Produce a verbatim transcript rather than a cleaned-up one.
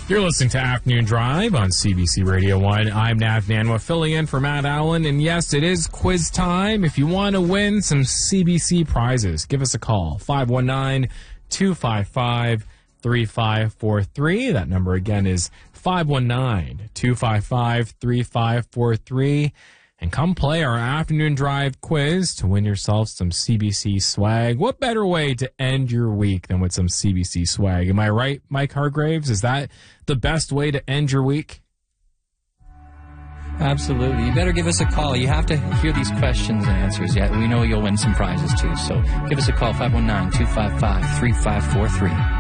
You're listening to Afternoon Drive on C B C Radio one. I'm Nav Nanwa, filling in for Matt Allen. And yes, it is quiz time. If you want to win some C B C prizes, give us a call. five one nine, two five five, three five four three. That number again is five one nine, two five five, three five four three. And come play our Afternoon Drive quiz to win yourself some C B C swag. What better way to end your week than with some C B C swag? Am I right, Mike Hargraves? Is that the best way to end your week? Absolutely. You better give us a call. You have to hear these questions and answers. Yeah, we know you'll win some prizes too. So give us a call, five one nine, two five five, three five four three.